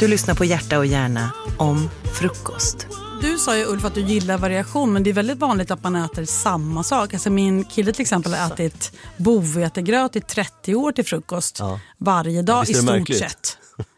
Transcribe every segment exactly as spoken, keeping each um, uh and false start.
Du lyssnar på Hjärta och hjärna om frukost. Du sa ju, Ulf, att du gillar variation, men det är väldigt vanligt att man äter samma sak. Alltså min kille till exempel har ätit bovetegröt i trettio år till frukost ja. varje dag ja, i stort märkligt? sett.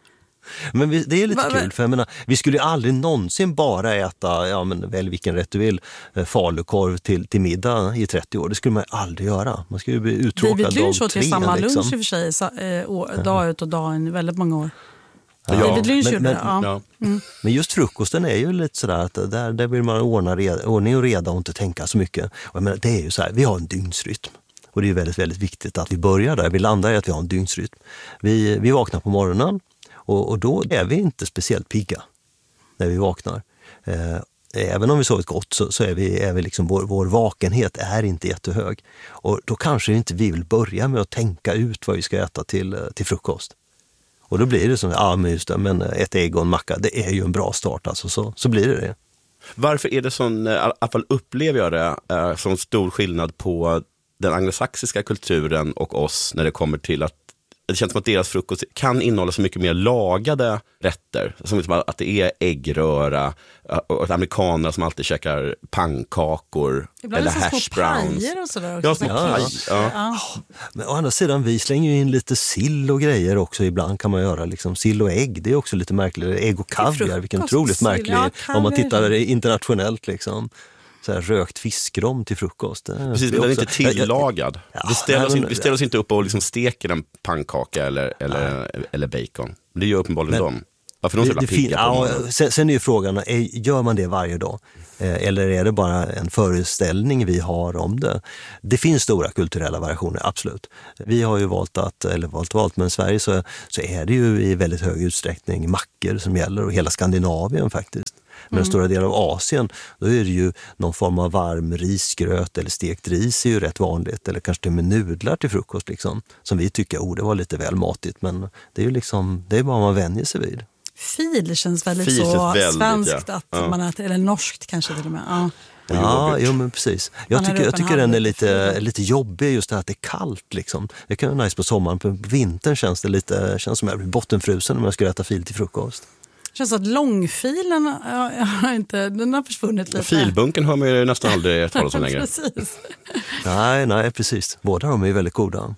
Men vi, det är lite Va, kul, för jag menar, vi skulle aldrig någonsin bara äta, ja men väl vilken rätt du vill, falukorv till, till middag i trettio år. Det skulle man aldrig göra. Man skulle ju bli uttråkad dag tre. David Lynch åt ju samma liksom. lunch i och för sig, så, eh, å, dag ut och dag in väldigt många år. Ja, David Lynch men, gjorde men, det, ja. ja. Mm. Men just frukosten är ju lite sådär att där, där vill man ordna reda, ordning och reda och inte tänka så mycket. Och jag menar, det är ju så här, vi har en dygnsrytm. Och det är väldigt, väldigt viktigt att vi börjar där. Vi landar i att vi har en dygnsrytm. Vi, vi vaknar på morgonen. Och, och då är vi inte speciellt pigga när vi vaknar. Eh, även om vi sovit gott så, så är vi, är vi liksom, vår, vår vakenhet är inte jättehög. Och då kanske inte vi vill börja med att tänka ut vad vi ska äta till, till frukost. Och då blir det som, ja men just det, men ett ägg och en macka, det är ju en bra start alltså, så, så blir det det. Varför är det sån, i alla fall upplever jag det, äh, sån stor skillnad på den anglosaxiska kulturen och oss när det kommer till att det känns som att deras frukost kan innehålla så mycket mer lagade rätter. Som att det är äggröra och amerikaner som alltid käkar pannkakor ibland eller hash browns. Och sådär också. Ja, små ja, paj. Ja. Ja. Men å andra sidan, vi slänger ju in lite sill och grejer också. Ibland kan man göra liksom sill och ägg. Det är också lite märkligt. Ägg och kaviar, vilken otroligt märklig. Ja, om man tittar internationellt liksom. Så här, rökt fiskrom till frukost. Precis, men den är inte tillagad. Ja, vi, ställer oss, in, vi ställer oss inte upp och liksom steker en pannkaka eller, eller, eller bacon. Det gör uppenbarligen men, de. Varför de så det, det ja, sen, sen är ju frågan, är, gör man det varje dag? Eh, eller är det bara en föreställning vi har om det? Det finns stora kulturella variationer, absolut. Vi har ju valt att, eller valt valt, men i Sverige så, så är det ju i väldigt hög utsträckning mackor som gäller och hela Skandinavien faktiskt. Men mm. stora delar av Asien, då är det ju någon form av varm risgröt eller stekt ris är ju rätt vanligt. Eller kanske till med nudlar till frukost liksom. Som vi tycker, oh det var lite väl matigt. Men det är ju liksom, det är bara man vänjer sig vid. Fil känns väldigt Fil så väldigt, svenskt ja. att Ja. man äter, eller norskt kanske till och med. Ja. Ja, jo, men precis. Jag Man tycker, jag tycker den är lite, fil. lite jobbig just det här att det är kallt liksom. Det kan vara nice på sommaren, på vintern känns det lite, känns som jag blir bottenfrusen om jag ska äta fil till frukost. Det känns att långfilen ja, jag har inte, den har försvunnit lite. Filbunken har man ju nästan aldrig talat om längre. Precis. Nej, nej, precis. Båda de är ju väldigt goda.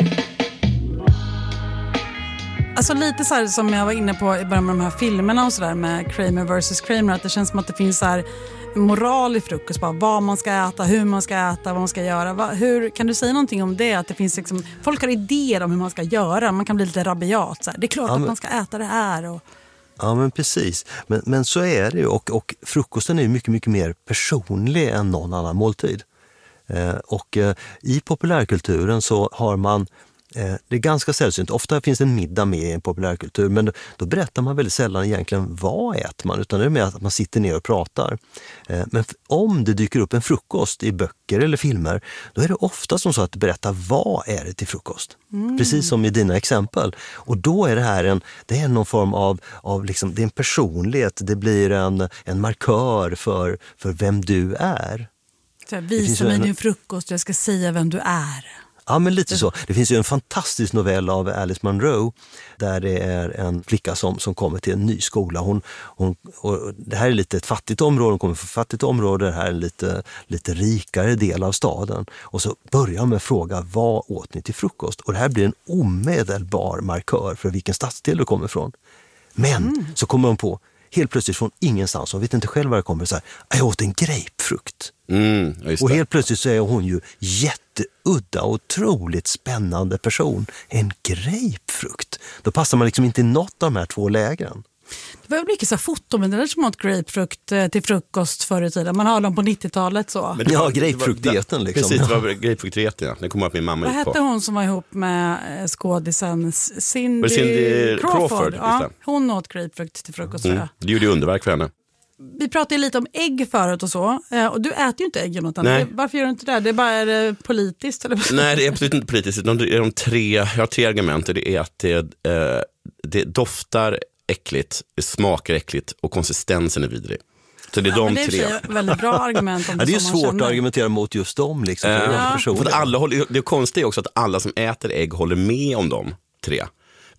Alltså lite så här som jag var inne på i början med de här filmerna och sådär med Kramer versus Kramer, att det känns som att det finns så här moral i frukost, bara vad man ska äta, hur man ska äta, vad man ska göra. Va, hur, kan du säga någonting om det? Att det finns liksom, folk har idéer om hur man ska göra, man kan bli lite rabiat. Så här. Det är klart ja, men, att man ska äta det här. Och... Ja men precis, men, men så är det ju och, och frukosten är ju mycket, mycket mer personlig än någon annan måltid. Eh, och eh, i populärkulturen så har man det är ganska sällsynt. Ofta finns en middag med i en populärkultur, men då, då berättar man väldigt sällan egentligen vad äter man, utan det är mer att man sitter ner och pratar. Men om det dyker upp en frukost i böcker eller filmer, då är det ofta som så att berätta vad är det till frukost. Mm. Precis som i dina exempel. Och då är det här en, det är någon form av, av liksom, det är en personlighet, det blir en, en markör för, för vem du är. Så här, visa mig en... din frukost, jag ska säga vem du är. Ja, men lite så. Det finns ju en fantastisk novell av Alice Munro där det är en flicka som, som kommer till en ny skola. Hon, hon, och det här är lite ett fattigt område, hon kommer från ett fattigt område, det här är en lite, lite rikare del av staden. Och så börjar hon med att fråga, vad åt ni till frukost? Och det här blir en omedelbar markör för vilken stadsdel du kommer ifrån. Men mm. så kommer hon på, helt plötsligt från ingenstans, hon vet inte själv vad det kommer, så här, jag åt en grapefrukt. Mm, och helt plötsligt så är hon ju jätteudda och otroligt spännande person. En grapefrukt. Då passar man liksom inte i något av de här två lägren. Det var mycket så fotomeddelanden som åt grapefrukt till frukost förr i tiden. Man har dem på nittiotalet så. Men ja, grapefruktdieten liksom. Precis, det var grapefruktdieten, ja. Det kommer att min mamma gick på. Vad hette hon som var ihop med skådisen Cindy, Cindy Crawford? Crawford. Ja, hon åt grapefrukt till frukost mm. tror jag. Det gjorde ju underverk för henne. Vi pratade ju lite om ägg förut och så. Och du äter ju inte ägg, Jonathan. Nej. Varför gör du inte det? Det är bara är det politiskt? Eller? Nej, det är absolut inte politiskt. Det är de tre, jag har tre argument. Det är att det, eh, det doftar äckligt, det smakar äckligt och konsistensen är vidrig. Så det är ja, de det är tre. Det är väldigt bra argument om det. Ja, det är svårt svårt att argumentera mot just dem. Liksom, för äh, för alla håller, det konstiga är också att alla som äter ägg håller med om dem tre.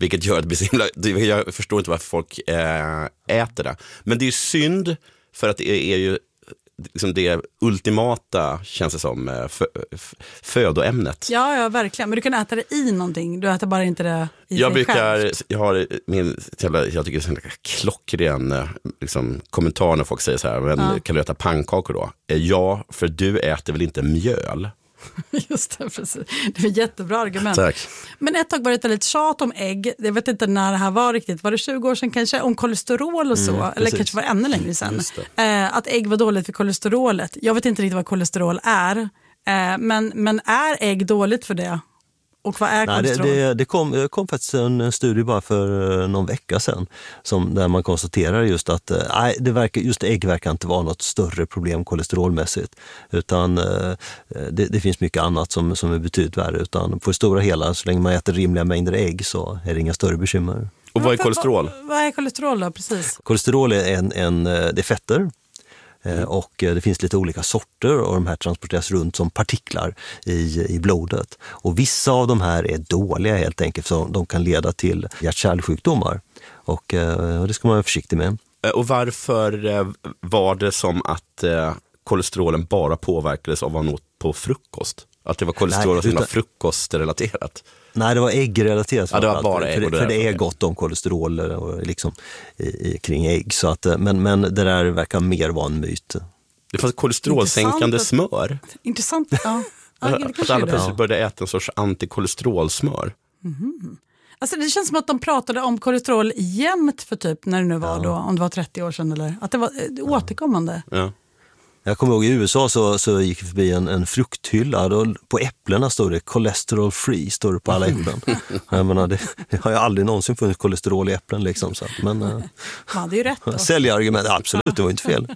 Vilket gör att det blir så himla, jag förstår inte varför folk äh, äter det. Men det är synd för att det är, är ju liksom det ultimata, känns det som, fö, födoämnet. Ja, ja, verkligen. Men du kan äta det i någonting. Du äter bara inte det i jag sig brukar, själv. Jag har min, jag tycker det är en klockren liksom, kommentar när folk säger så här, men ja. Kan du äta pannkakor då? Ja, för du äter väl inte mjöl? Just det, precis. Det är ett jättebra argument. Tack. Men ett tag var det lite tjat om ägg. Jag vet inte när det här var riktigt. Var det tjugo år sedan kanske? Om kolesterol och så. Mm, eller kanske var ännu längre sedan. Eh, att ägg var dåligt för kolesterolet. Jag vet inte riktigt vad kolesterol är. Eh, men, men är ägg dåligt för det? Och vad är kolesterol? Nej, det, det, det kom, kom faktiskt en studie bara för någon vecka sedan som, där man konstaterar just att nej, det verkar, just ägg verkar inte vara något större problem kolesterolmässigt, utan det, det finns mycket annat som, som är betydligt värre, utan på det stora hela, så länge man äter rimliga mängder ägg så är det inga större bekymmer. Och vad är kolesterol? Vad, vad är kolesterol då, precis? Kolesterol är, en, en, det är fetter. Mm. Och det finns lite olika sorter och de här transporteras runt som partiklar i, i blodet. Och vissa av de här är dåliga helt enkelt, så de kan leda till hjärt-kärlsjukdomar. Och, och det ska man vara försiktig med. Och varför var det som att kolesterolen bara påverkades av vad man åt på frukost? Att det var kolesterol Nej, som var frukostrelaterat? Nej, det var äggrelaterat. Ja, det var bara ägg. För, det, för det är gott om kolesterol och liksom, i, i, kring ägg. Så att, men, men det där verkar mer vara en myt. Det fanns kolesterolsänkande Intressant. smör. Intressant, ja. ja att, att alla plötsligt började äta en sorts antikolesterolsmör. Mm. Alltså det känns som att de pratade om kolesterol jämt för typ, när det nu var ja. då, om det var trettio år sedan eller, att det var eh, återkommande. Ja. Jag kommer ihåg i U S A så, så gick vi förbi en, en frukthylla. Då, på äpplena står det cholesterol free, står det på alla äpplen. Jag menar, det, det har ju aldrig någonsin funnits kolesterol i äpplen. Liksom, så. Men äh, ja, det är ju rätt då. Säljargument, absolut, det var inte fel.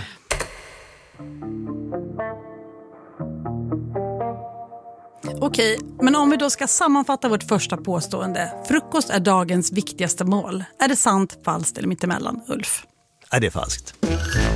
Okej, men om vi då ska sammanfatta vårt första påstående. Frukost är dagens viktigaste mål. Är det sant, falskt eller mittemellan, Ulf? Är det falskt?